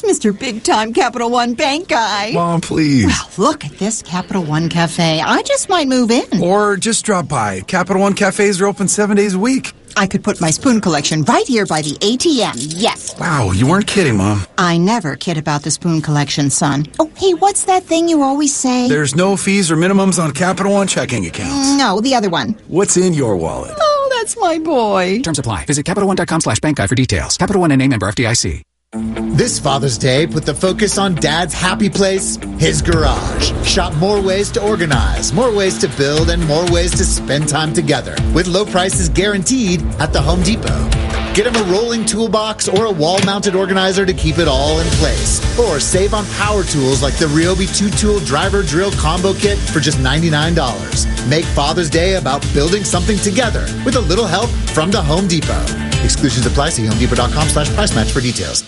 Mr. Big Time Capital One Bank guy. Mom, please. Well, look at this Capital One Cafe. I just might move in. Or just drop by. Capital One cafes are open 7 days a week. I could put my spoon collection right here by the ATM. Yes. Wow, you weren't kidding, Mom. I never kid about the spoon collection, son. Oh, hey, what's that thing you always say? There's no fees or minimums on Capital One checking accounts. No, the other one. What's in your wallet? Oh, that's my boy. Terms apply. Visit CapitalOne.com/bank guide for details. Capital One NA, member FDIC. This Father's Day, put the focus on Dad's happy place, his garage. Shop more ways to organize, more ways to build, and more ways to spend time together with low prices guaranteed at the Home Depot. Get him a rolling toolbox or a wall-mounted organizer to keep it all in place. Or save on power tools like the Ryobi 2-tool driver drill combo kit for just $99. Make Father's Day about building something together with a little help from the Home Depot. Exclusions apply. See homedepot.com/price match for details.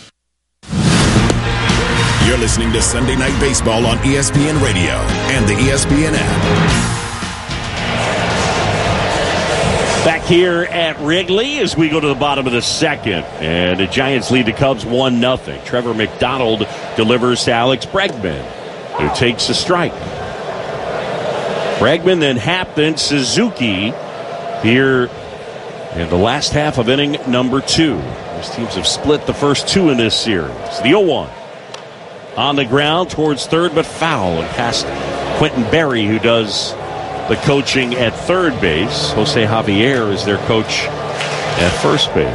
You're listening to Sunday Night Baseball on ESPN Radio and the ESPN app. Back here at Wrigley as we go to the bottom of the second. And the Giants lead the Cubs 1-0. Trevor McDonald delivers to Alex Bregman, who takes a strike. Bregman, then Happ, then Suzuki here in the last half of inning number 2. These teams have split the first 2 in this series. The 0-1. On the ground towards third, but foul and past Quentin Berry, who does the coaching at third base. Jose Javier is their coach at first base.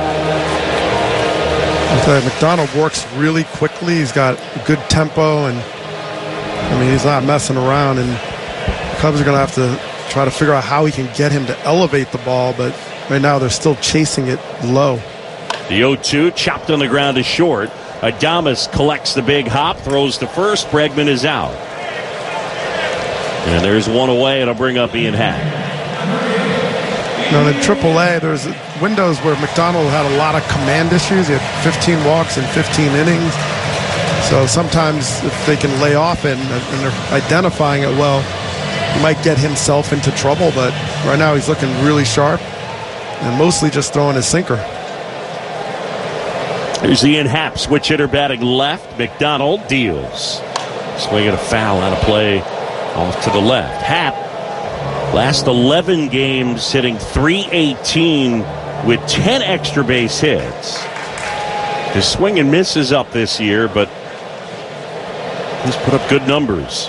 McDonald works really quickly. He's got a good tempo, and he's not messing around. And the Cubs are going to have to try to figure out how he can get him to elevate the ball, but right now they're still chasing it low. The 0-2 chopped on the ground to short. Adames collects the big hop, throws to first. Bregman is out. And there's one away. It'll bring up Ian Happ. Now in AAA, there's windows where McDonald had a lot of command issues. He had 15 walks in 15 innings. So sometimes if they can lay off it and they're identifying it well, he might get himself into trouble. But right now he's looking really sharp and mostly just throwing his sinker. Here's Ian Happ, switch hitter batting left. McDonald deals. Swinging a foul out of play off to the left. Happ, last 11 games, hitting .318 with 10 extra base hits. His swing and miss is up this year, but he's put up good numbers.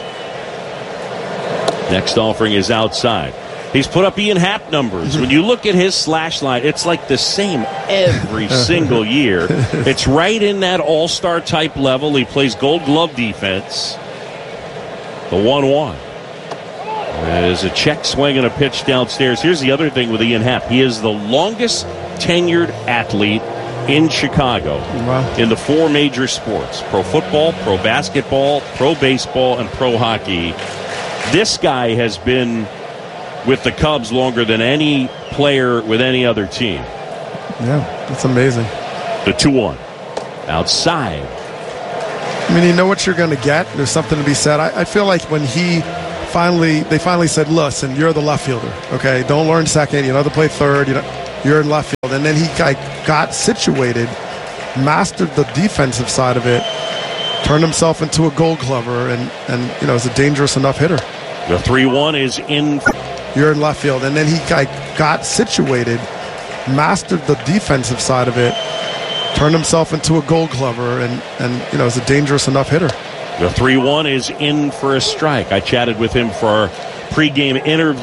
Next offering is outside. He's put up Ian Happ numbers. When you look at his slash line, it's like the same every single year. It's right in that all-star type level. He plays gold glove defense. The 1-1. There's a check swing and a pitch downstairs. Here's the other thing with Ian Happ. He is the longest tenured athlete in Chicago. Wow. In the 4 major sports: pro football, pro basketball, pro baseball, and pro hockey. This guy has been with the Cubs longer than any player with any other team. Yeah, that's amazing. The 2-1. Outside. You know what you're going to get. There's something to be said. I feel like when they finally said, listen, you're the left fielder, okay? Don't learn second. You know how to play third. You're in left field. And then he got situated, mastered the defensive side of it, turned himself into a gold glover, and is a dangerous enough hitter. The 3-1 is in. You're in left field. And then he got situated, mastered the defensive side of it, turned himself into a gold glover, and is a dangerous enough hitter. The 3-1 is in for a strike. I chatted with him for our pregame interview.